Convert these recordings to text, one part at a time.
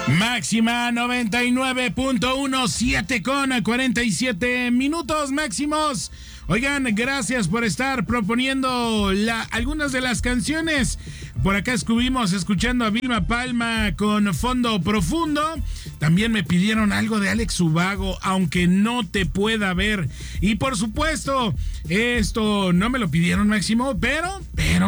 Máxima 99.1, 7 con 47 minutos máximos. Oigan, gracias por estar proponiendo algunas de las canciones. Por acá estuvimos escuchando a Vilma Palma con Fondo Profundo. También me pidieron algo de Alex Ubago, aunque no te pueda ver. Y por supuesto, esto no me lo pidieron, Máximo, pero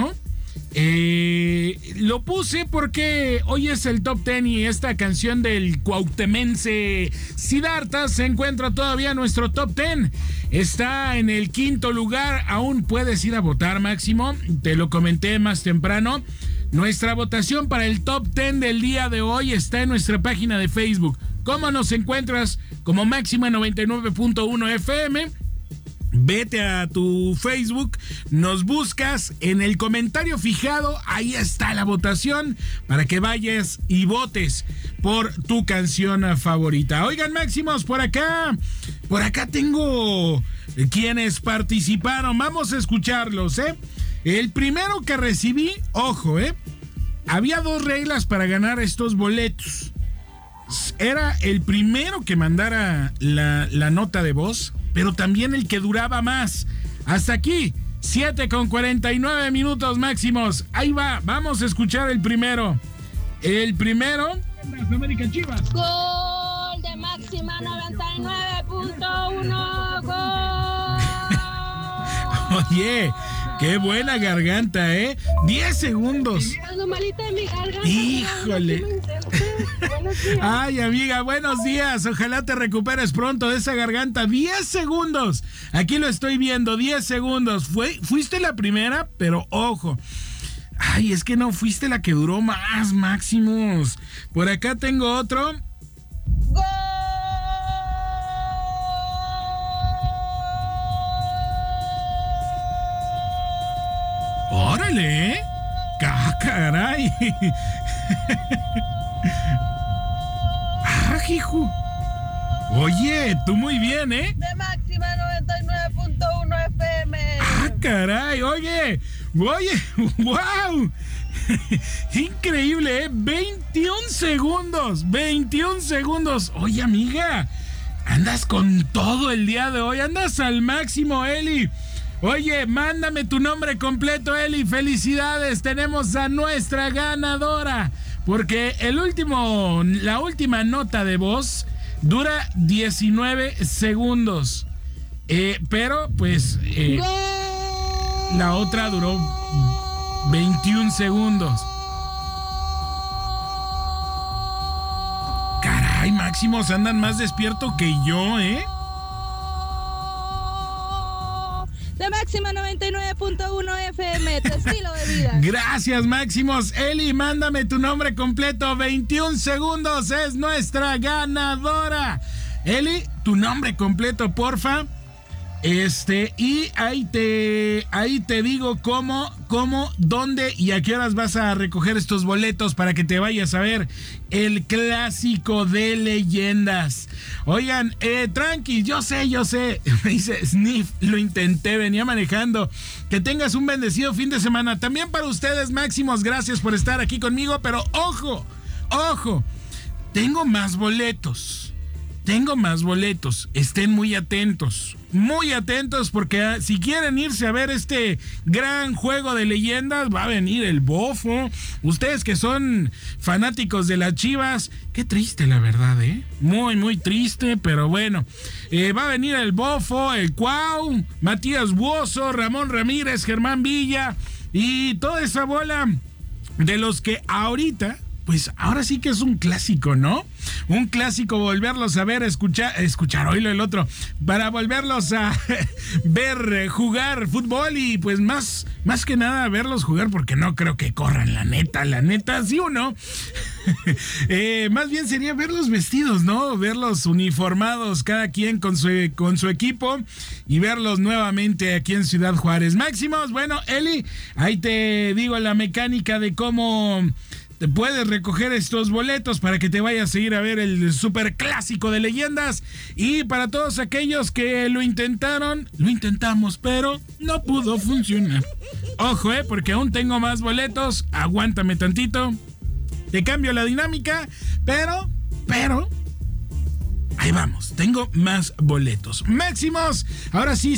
lo puse porque hoy es el Top 10 y esta canción del cuauhtemense Siddhartha se encuentra todavía en nuestro Top 10. Está en el 5º lugar. Aún puedes ir a votar, Máximo. Te lo comenté más temprano. Nuestra votación para el Top 10 del día de hoy está en nuestra página de Facebook. ¿Cómo nos encuentras? Como Máxima 99.1 FM. Vete a tu Facebook, nos buscas en el comentario fijado, ahí está la votación para que vayas y votes por tu canción favorita. Oigan, Máximos, por acá tengo quienes participaron, vamos a escucharlos, El primero que recibí, ojo, había 2 reglas para ganar estos boletos. Era el primero que mandara la nota de voz, pero también el que duraba más. Hasta aquí, 7 con 49 minutos máximos. Ahí va, vamos a escuchar el primero. El primero, América Chivas. Gol de Máxima 99.1, gol. Oye, qué buena garganta, 10 segundos. Híjole. Ay, amiga, buenos días. Ojalá te recuperes pronto de esa garganta. 10 segundos. Aquí lo estoy viendo, 10 segundos. Fuiste la primera, pero ojo. Ay, es que no fuiste la que duró más, Máximos. Por acá tengo otro. ¡Gol! ¡Órale! ¡Caray! ¡Ah, hijo! Oye, tú muy bien, De Máxima 99.1 FM. ¡Ah, caray! Oye, ¡wow! Increíble, 21 segundos. Oye, amiga, andas con todo el día de hoy, andas al máximo, Eli. Oye, mándame tu nombre completo, Eli. Felicidades, tenemos a nuestra ganadora. Porque la última nota de voz dura 19 segundos. Pero, pues, la otra duró 21 segundos. Caray, Máximos, andan más despierto que yo, De Máxima 99.1 FM, tu estilo de vida. Gracias, Máximos. Eli, mándame tu nombre completo. 21 segundos, es nuestra ganadora. Eli, tu nombre completo, porfa. Y ahí te digo cómo, dónde y a qué horas vas a recoger estos boletos para que te vayas a ver el clásico de leyendas. Oigan, tranqui, yo sé, me dice Sniff, lo intenté, venía manejando. Que tengas un bendecido fin de semana. También para ustedes, Máximos, gracias por estar aquí conmigo, pero ojo, tengo más boletos, estén muy atentos porque si quieren irse a ver este gran juego de leyendas, va a venir el Bofo. Ustedes que son fanáticos de las Chivas, qué triste la verdad, muy muy triste, pero bueno, va a venir el Bofo, el Cuau, Matías Buoso, Ramón Ramírez, Germán Villa y toda esa bola de los que ahorita, pues ahora sí que es un clásico, ¿no? Un clásico volverlos a ver, escuchar, oílo el otro, para volverlos a ver jugar fútbol y pues más que nada verlos jugar porque no creo que corran, la neta, ¿sí o no? Más bien sería verlos vestidos, ¿no? Verlos uniformados, cada quien con su equipo y verlos nuevamente aquí en Ciudad Juárez. Máximos, bueno, Eli, ahí te digo la mecánica de cómo te puedes recoger estos boletos para que te vayas a ir a ver el super clásico de leyendas. Y para todos aquellos que lo intentamos, pero no pudo funcionar. Ojo, porque aún tengo más boletos. Aguántame tantito. Te cambio la dinámica Pero, ahí vamos, tengo más boletos. Máximos, ahora sí,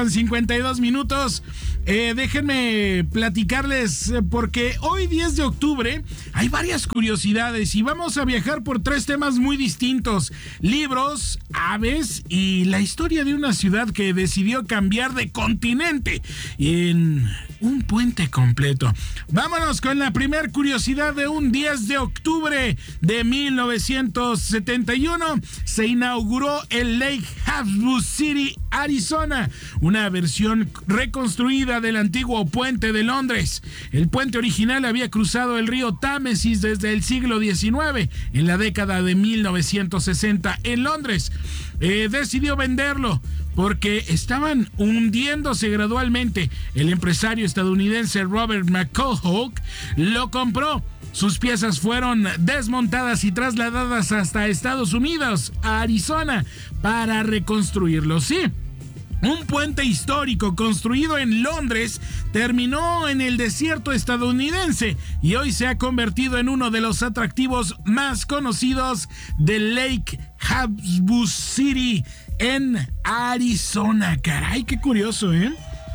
7:52. Déjenme platicarles, porque hoy 10 de octubre hay varias curiosidades y vamos a viajar por 3 temas muy distintos: libros, aves y la historia de una ciudad que decidió cambiar de continente en un puente completo. Vámonos con la primer curiosidad de un 10 de octubre de 1971. Se inauguró el Lake Havre City, Arizona, una versión reconstruida del antiguo puente de Londres. El puente original había cruzado el río Támesis desde el siglo XIX. En la década de 1960 en Londres decidió venderlo porque estaban hundiéndose gradualmente. El empresario estadounidense Robert McCulloch lo compró. Sus piezas fueron desmontadas y trasladadas hasta Estados Unidos, a Arizona, para reconstruirlo. Sí, un puente histórico construido en Londres terminó en el desierto estadounidense y hoy se ha convertido en uno de los atractivos más conocidos de Lake Havre City en Arizona. Caray, qué curioso, ¿eh?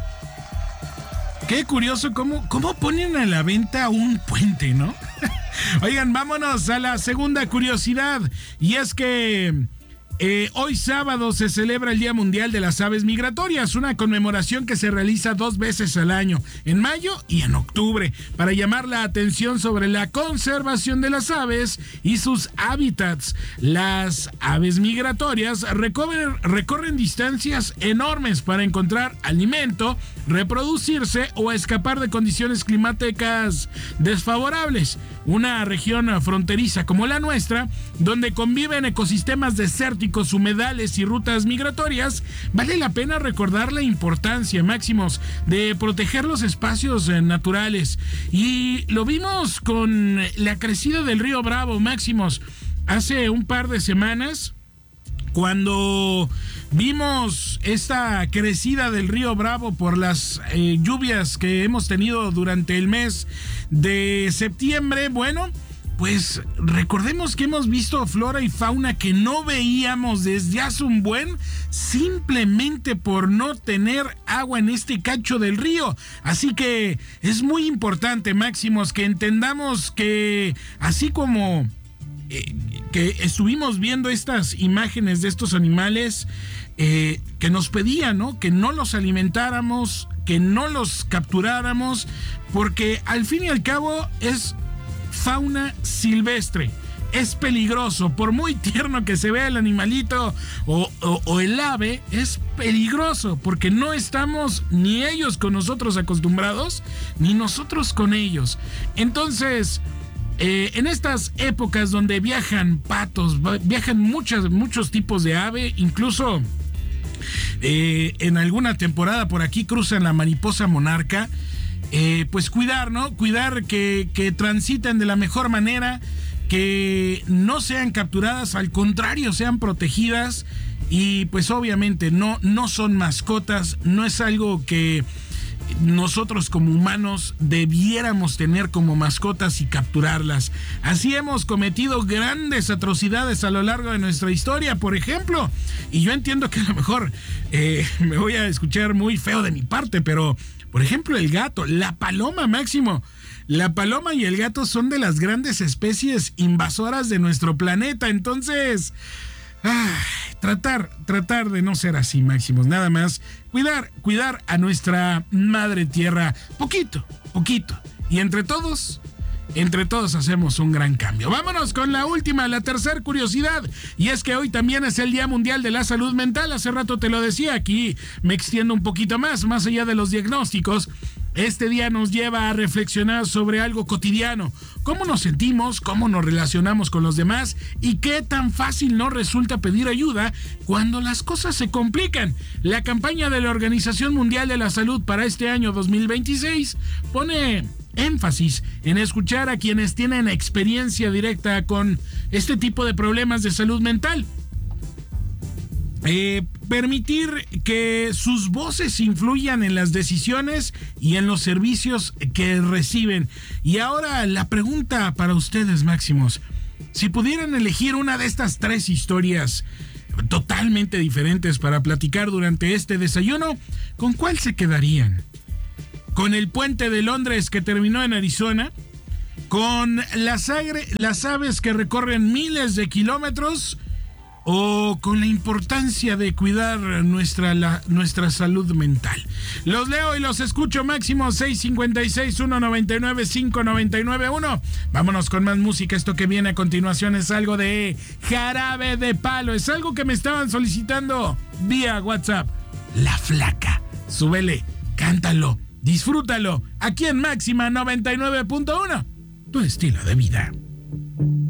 Qué curioso cómo ponen a la venta un puente, ¿no? Oigan, vámonos a la segunda curiosidad, y es que hoy sábado se celebra el Día Mundial de las Aves Migratorias, una conmemoración que se realiza 2 veces al año, en mayo y en octubre, para llamar la atención sobre la conservación de las aves y sus hábitats. Las aves migratorias recorren distancias enormes para encontrar alimento, reproducirse o escapar de condiciones climáticas desfavorables. Una región fronteriza como la nuestra, donde conviven ecosistemas desérticos, humedales y rutas migratorias, vale la pena recordar la importancia, Máximos, de proteger los espacios naturales. Y lo vimos con la crecida del río Bravo, Máximos, hace un par de semanas, cuando vimos esta crecida del río Bravo por las lluvias que hemos tenido durante el mes de septiembre. Bueno, pues recordemos que hemos visto flora y fauna que no veíamos desde hace un buen, simplemente por no tener agua en este cacho del río. Así que es muy importante, Máximos, que entendamos que así como que estuvimos viendo estas imágenes de estos animales que nos pedían, ¿no?, que no los alimentáramos, que no los capturáramos, porque al fin y al cabo es fauna silvestre. Es peligroso, por muy tierno que se vea el animalito o el ave, es peligroso porque no estamos ni ellos con nosotros acostumbrados, ni nosotros con ellos. Entonces, en estas épocas donde viajan patos, viajan muchos tipos de ave, incluso en alguna temporada por aquí cruzan la mariposa monarca, pues cuidar, ¿no? Cuidar que transiten de la mejor manera, que no sean capturadas, al contrario, sean protegidas, y pues obviamente no son mascotas, no es algo que nosotros como humanos debiéramos tener como mascotas y capturarlas. Así hemos cometido grandes atrocidades a lo largo de nuestra historia, por ejemplo, y yo entiendo que a lo mejor me voy a escuchar muy feo de mi parte, pero por ejemplo el gato, la paloma, Máximo. La paloma y el gato son de las grandes especies invasoras de nuestro planeta, entonces tratar de no ser así, Máximos, nada más cuidar a nuestra madre tierra poquito, y entre todos hacemos un gran cambio. Vámonos con la última, la tercera curiosidad, y es que hoy también es el Día Mundial de la Salud Mental. Hace rato te lo decía, aquí me extiendo un poquito más allá de los diagnósticos. Este día nos lleva a reflexionar sobre algo cotidiano: cómo nos sentimos, cómo nos relacionamos con los demás y qué tan fácil nos resulta pedir ayuda cuando las cosas se complican. La campaña de la Organización Mundial de la Salud para este año 2026 pone énfasis en escuchar a quienes tienen experiencia directa con este tipo de problemas de salud mental. Permitir que sus voces influyan en las decisiones y en los servicios que reciben. Y ahora la pregunta para ustedes, Máximos: Si pudieran elegir una de estas 3 historias totalmente diferentes para platicar durante este desayuno, ¿con cuál se quedarían? ¿Con el puente de Londres que terminó en Arizona? ¿Con las aves que recorren miles de kilómetros? ¿O con la importancia de cuidar nuestra salud mental? Los leo y los escucho. Máximo 656-199-599-1. Vámonos con más música. Esto que viene a continuación es algo de Jarabe de Palo. Es algo que me estaban solicitando vía WhatsApp. La Flaca. Súbele, cántalo, disfrútalo. Aquí en Máxima 99.1. Tu estilo de vida.